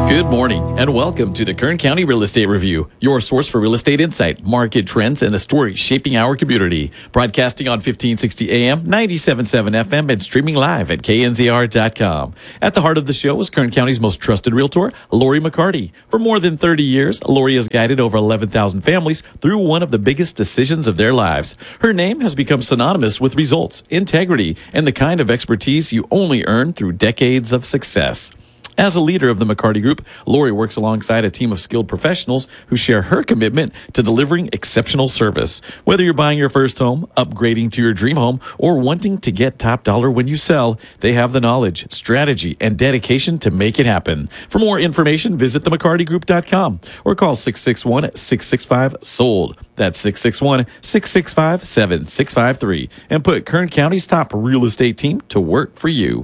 Good morning and welcome to the Kern County Real Estate Review, your source for real estate insight, market trends, and the stories shaping our community. Broadcasting on 1560 AM, 97.7 FM, and streaming live at knzr.com. At the heart of the show is Kern County's most trusted realtor, Lori McCarty. For more than 30 years, Lori has guided over 11,000 families through one of the biggest decisions of their lives. Her name has become synonymous with results, integrity, and the kind of expertise you only earn through decades of success. As a leader of the McCarty Group, Lori works alongside a team of skilled professionals who share her commitment to delivering exceptional service. Whether you're buying your first home, upgrading to your dream home, or wanting to get top dollar when you sell, they have the knowledge, strategy, and dedication to make it happen. For more information, visit themccartygroup.com or call 661-665-SOLD. That's 661-665-7653. And put Kern County's top real estate team to work for you.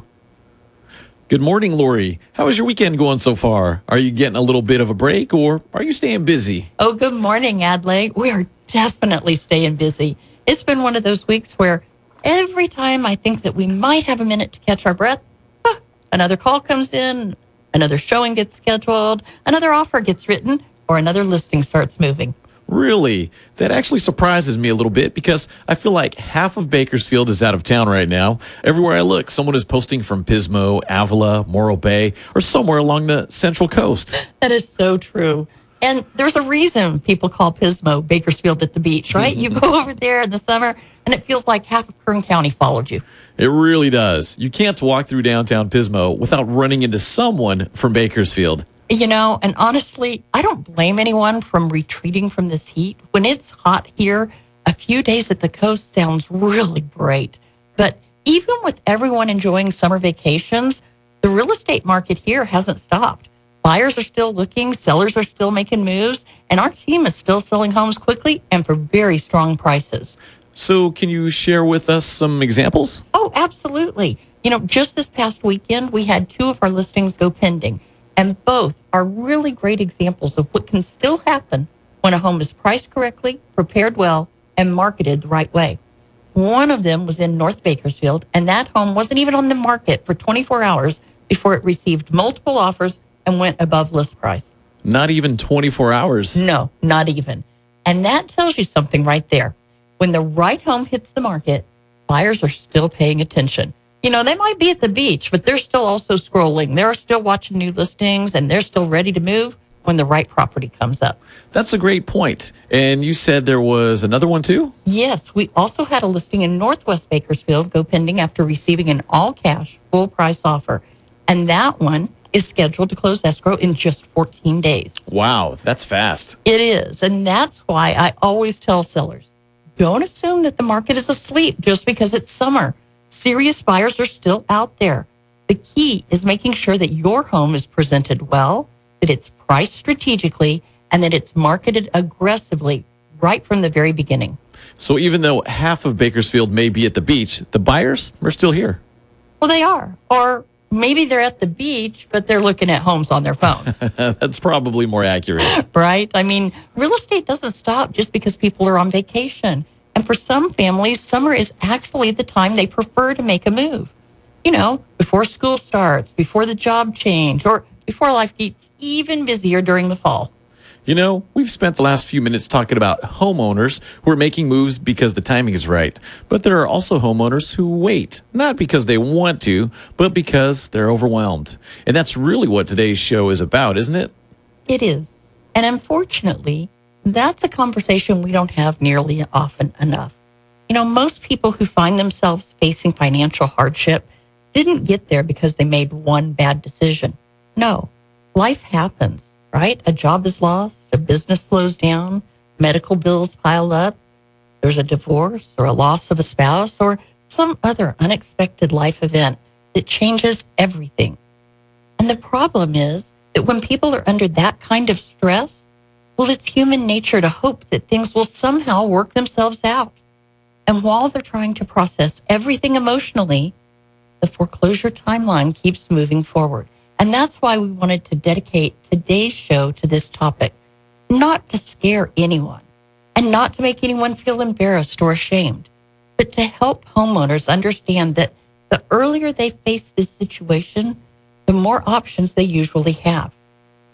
Good morning, Lori. How is your weekend going so far? Are you getting a little bit of a break or are you staying busy? Oh, good morning, Adlai. We are definitely staying busy. It's been one of those weeks where every time I think that we might have a minute to catch our breath, another call comes in, another showing gets scheduled, another offer gets written, or another listing starts moving. Really? That actually surprises me a little bit because I feel like half of Bakersfield is out of town right now. Everywhere I look, someone is posting from Pismo, Avila, Morro Bay, or somewhere along the Central Coast. That is so true. And there's a reason people call Pismo Bakersfield at the beach, right? You go over there in the summer and it feels like half of Kern County followed you. It really does. You can't walk through downtown Pismo without running into someone from Bakersfield. You know, and honestly, I don't blame anyone from retreating from this heat. When it's hot here, a few days at the coast sounds really great. But even with everyone enjoying summer vacations, the real estate market here hasn't stopped. Buyers are still looking, sellers are still making moves, and our team is still selling homes quickly and for very strong prices. So can you share with us some examples? Oh, absolutely. You know, just this past weekend, we had 2 of our listings go pending. And both are really great examples of what can still happen when a home is priced correctly, prepared well, and marketed the right way. One of them was in North Bakersfield, and that home wasn't even on the market for 24 hours before it received multiple offers and went above list price. Not even 24 hours. No, not even. And that tells you something right there. When the right home hits the market, buyers are still paying attention. You know, they might be at the beach, but they're still also scrolling. They're still watching new listings, and they're still ready to move when the right property comes up. That's a great point. And you said there was another one too? Yes, we also had a listing in Northwest Bakersfield go pending after receiving an all-cash, full-price offer. And that one is scheduled to close escrow in just 14 days. Wow, that's fast. It is, and that's why I always tell sellers, don't assume that the market is asleep just because it's summer. Serious buyers are still out there. The key is making sure that your home is presented well, that it's priced strategically, and that it's marketed aggressively right from the very beginning. So even though half of Bakersfield may be at the beach, the buyers are still here. Well, they are. Or maybe they're at the beach, but they're looking at homes on their phones. That's probably more accurate. Right? I mean, real estate doesn't stop just because people are on vacation. And for some families, summer is actually the time they prefer to make a move. You know, before school starts, before the job change, or before life gets even busier during the fall. You know, we've spent the last few minutes talking about homeowners who are making moves because the timing is right. But there are also homeowners who wait, not because they want to, but because they're overwhelmed. And that's really what today's show is about, isn't it? It is. And unfortunately, that's a conversation we don't have nearly often enough. You know, most people who find themselves facing financial hardship didn't get there because they made one bad decision. No, life happens, right? A job is lost, a business slows down, medical bills pile up, there's a divorce or a loss of a spouse or some other unexpected life event that changes everything. And the problem is that when people are under that kind of stress, well, it's human nature to hope that things will somehow work themselves out. And while they're trying to process everything emotionally, the foreclosure timeline keeps moving forward. And that's why we wanted to dedicate today's show to this topic, not to scare anyone and not to make anyone feel embarrassed or ashamed, but to help homeowners understand that the earlier they face this situation, the more options they usually have.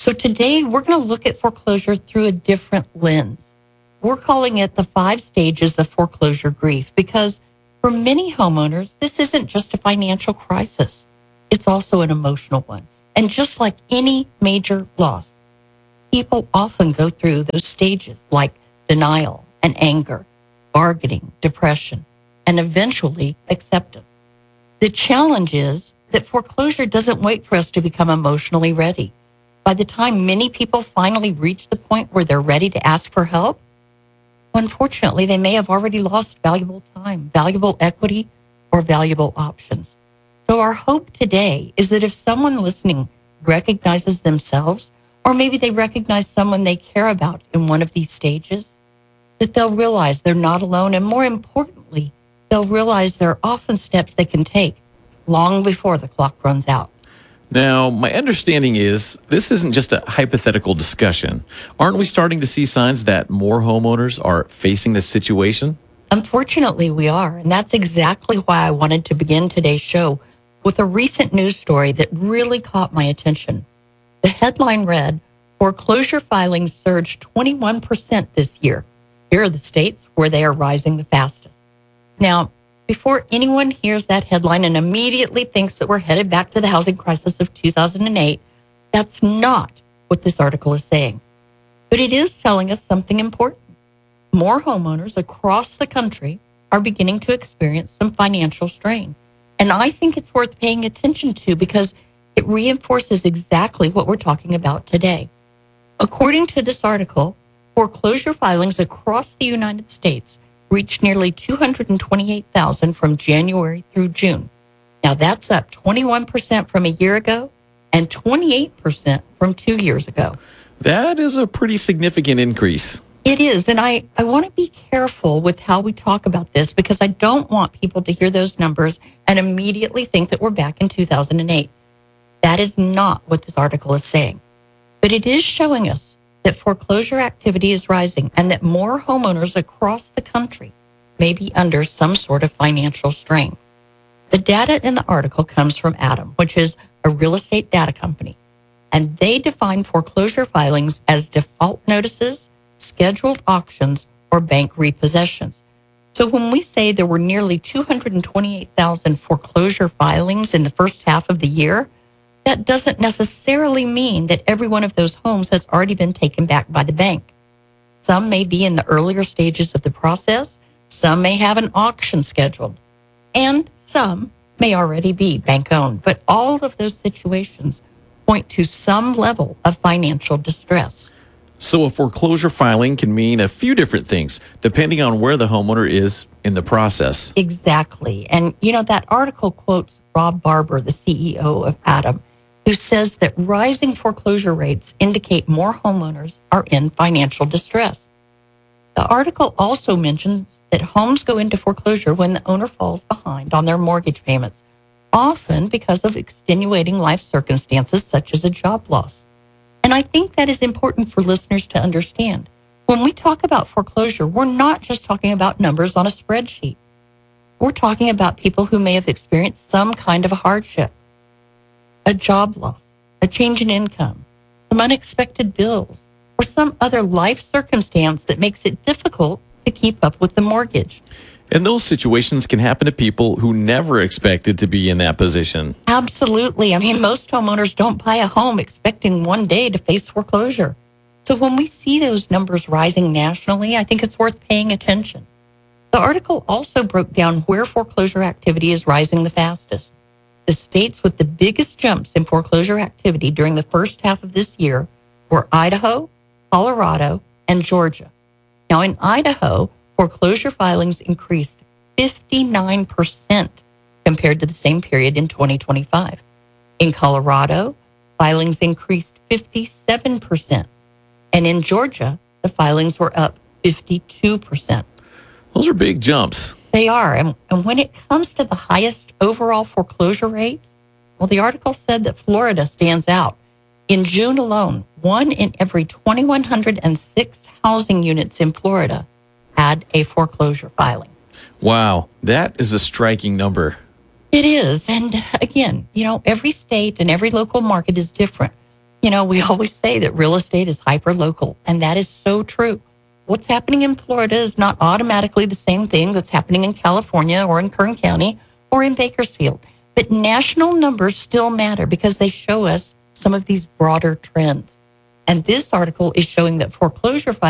So today we're going to look at foreclosure through a different lens. We're calling it the 5 stages of foreclosure grief because for many homeowners, this isn't just a financial crisis. It's also an emotional one. And just like any major loss, people often go through those stages like denial and anger, bargaining, depression, and eventually acceptance. The challenge is that foreclosure doesn't wait for us to become emotionally ready. By the time many people finally reach the point where they're ready to ask for help, unfortunately, they may have already lost valuable time, valuable equity, or valuable options. So our hope today is that if someone listening recognizes themselves, or maybe they recognize someone they care about in one of these stages, that they'll realize they're not alone, and more importantly, they'll realize there are often steps they can take long before the clock runs out. Now, my understanding is this isn't just a hypothetical discussion. Aren't we starting to see signs that more homeowners are facing this situation? Unfortunately, we are, and that's exactly why I wanted to begin today's show with a recent news story that really caught my attention. The headline read, "Foreclosure filings surged 21% this year. Here are the states where they are rising the fastest." Now, before anyone hears that headline and immediately thinks that we're headed back to the housing crisis of 2008, that's not what this article is saying. But it is telling us something important. More homeowners across the country are beginning to experience some financial strain. And I think it's worth paying attention to because it reinforces exactly what we're talking about today. According to this article, foreclosure filings across the United States reached nearly 228,000 from January through June. Now that's up 21% from a year ago and 28% from 2 years ago. That is a pretty significant increase. It is, and I want to be careful with how we talk about this because I don't want people to hear those numbers and immediately think that we're back in 2008. That is not what this article is saying. But it is showing us that foreclosure activity is rising and that more homeowners across the country may be under some sort of financial strain. The data in the article comes from Adam, which is a real estate data company, and they define foreclosure filings as default notices, scheduled auctions, or bank repossessions. So when we say there were nearly 228,000 foreclosure filings in the first half of the year, that doesn't necessarily mean that every one of those homes has already been taken back by the bank. Some may be in the earlier stages of the process, some may have an auction scheduled, and some may already be bank-owned. But all of those situations point to some level of financial distress. So a foreclosure filing can mean a few different things, depending on where the homeowner is in the process. Exactly. And, that article quotes Rob Barber, the CEO of Adam, who says that rising foreclosure rates indicate more homeowners are in financial distress. The article also mentions that homes go into foreclosure when the owner falls behind on their mortgage payments, often because of extenuating life circumstances such as a job loss. And I think that is important for listeners to understand. When we talk about foreclosure, we're not just talking about numbers on a spreadsheet. We're talking about people who may have experienced some kind of a hardship, a job loss, a change in income, some unexpected bills, or some other life circumstance that makes it difficult to keep up with the mortgage. And those situations can happen to people who never expected to be in that position. Absolutely. I mean, most homeowners don't buy a home expecting one day to face foreclosure. So when we see those numbers rising nationally, I think it's worth paying attention. The article also broke down where foreclosure activity is rising the fastest. The states with the biggest jumps in foreclosure activity during the first half of this year were Idaho, Colorado, and Georgia. Now, in Idaho, foreclosure filings increased 59% compared to the same period in 2025. In Colorado, filings increased 57%. And in Georgia, the filings were up 52%. Those are big jumps. They are. And when it comes to the highest overall foreclosure rates, well, the article said that Florida stands out. In June alone, 1 in every 2,106 housing units in Florida had a foreclosure filing. Wow, that is a striking number. It is. And again, every state and every local market is different. We always say that real estate is hyper local, and that is so true. What's happening in Florida is not automatically the same thing that's happening in California or in Kern County or in Bakersfield. But national numbers still matter because they show us some of these broader trends. And this article is showing that foreclosure